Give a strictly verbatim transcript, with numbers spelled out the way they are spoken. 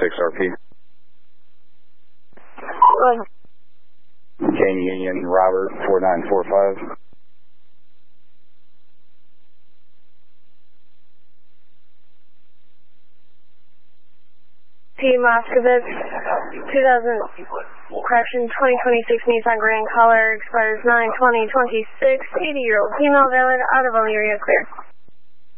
six R P. Good. Kane Union, Robert, four nine four five. P. Moskovitz, two thousand, correction, twenty twenty-six Nissan Grand color, expires nine twenty twenty-six, eighty-year-old female, valid, out of Elyria, clear.